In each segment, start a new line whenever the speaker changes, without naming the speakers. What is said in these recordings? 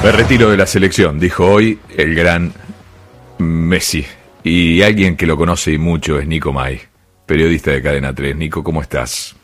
Me retiro de la selección, dijo hoy el gran Messi. Y alguien que lo conoce y mucho es Nico May, periodista de Cadena 3. Nico, ¿cómo estás?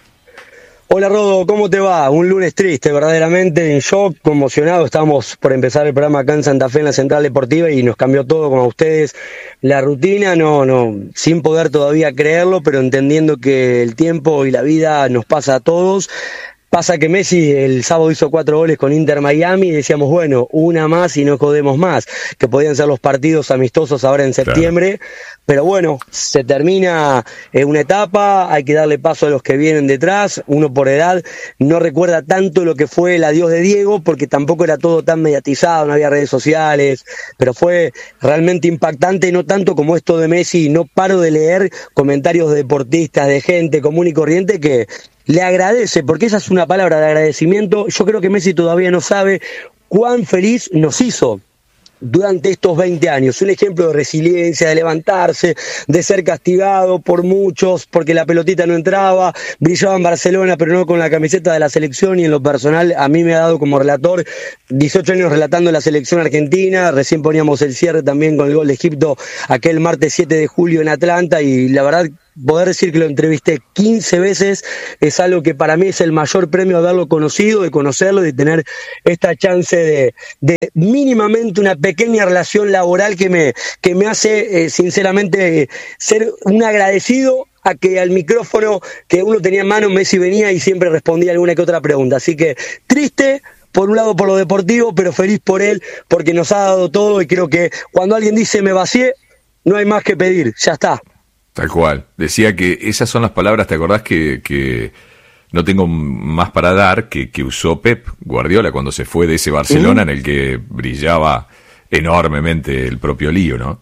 Hola Rodo, ¿cómo te va? Un lunes triste, verdaderamente en shock, conmocionado. Estamos por empezar el programa acá en Santa Fe, en la Central Deportiva, y nos cambió todo, como a ustedes, la rutina, sin poder todavía creerlo, pero entendiendo que el tiempo y la vida nos pasa a todos. Pasa que Messi el sábado hizo 4 goles con Inter Miami y decíamos, bueno, una más y no jodemos más, que podían ser los partidos amistosos ahora en septiembre, claro. Pero bueno, se termina una etapa, hay que darle paso a los que vienen detrás, uno por edad no recuerda tanto lo que fue el adiós de Diego, porque tampoco era todo tan mediatizado, no había redes sociales, pero fue realmente impactante, no tanto como esto de Messi. No paro de leer comentarios de deportistas, de gente común y corriente que le agradece, porque esa es una palabra de agradecimiento. Yo creo que Messi todavía no sabe cuán feliz nos hizo durante estos 20 años, un ejemplo de resiliencia, de levantarse, de ser castigado por muchos, porque la pelotita no entraba, brillaba en Barcelona, pero no con la camiseta de la selección, y en lo personal a mí me ha dado como relator 18 años relatando la selección argentina. Recién poníamos el cierre también con el gol de Egipto aquel martes 7 de julio en Atlanta, y la verdad, poder decir que lo entrevisté 15 veces es algo que para mí es el mayor premio, haberlo conocido, de conocerlo, de tener esta chance de mínimamente una pequeña relación laboral que me hace sinceramente ser un agradecido a que al micrófono que uno tenía en mano Messi venía y siempre respondía alguna que otra pregunta. Así que triste, por un lado por lo deportivo, pero feliz por él, porque nos ha dado todo, y creo que cuando alguien dice me vacié, no hay más que pedir, ya está.
Tal cual. Decía que esas son las palabras, ¿te acordás que no tengo más para dar, que usó Pep Guardiola cuando se fue de ese Barcelona en el que brillaba enormemente el propio Lío, ¿no?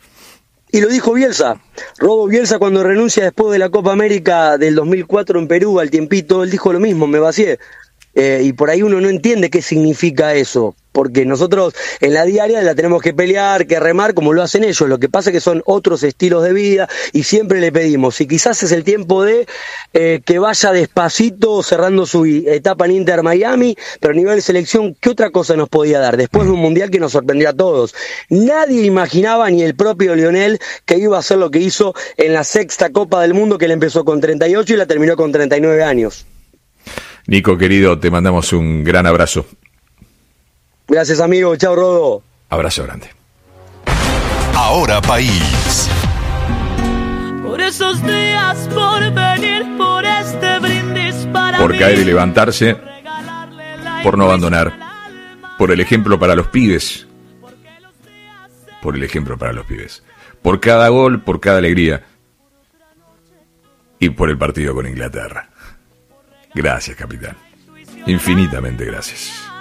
Y lo dijo Bielsa, Robo Bielsa, cuando renuncia después de la Copa América del 2004 en Perú, al tiempito, él dijo lo mismo, me vacié. Y por ahí uno no entiende qué significa eso, porque nosotros en la diaria la tenemos que pelear, que remar, como lo hacen ellos. Lo que pasa es que son otros estilos de vida, y siempre le pedimos, y quizás es el tiempo de que vaya despacito cerrando su etapa en Inter Miami, pero a nivel de selección, ¿qué otra cosa nos podía dar? Después de un mundial que nos sorprendió a todos. Nadie imaginaba, ni el propio Lionel, que iba a hacer lo que hizo en la 6ª Copa del Mundo, que él empezó con 38 y la terminó con 39 años.
Nico, querido, te mandamos un gran abrazo.
Gracias, amigo. Chao, Rodo.
Abrazo grande.
Ahora País.
Por esos días, por venir, por este brindis para
por
mí,
caer y levantarse, por no abandonar, por el ejemplo para los pibes, por el ejemplo para los pibes, por cada gol, por cada alegría, y por el partido con Inglaterra. Gracias, capitán. Infinitamente gracias.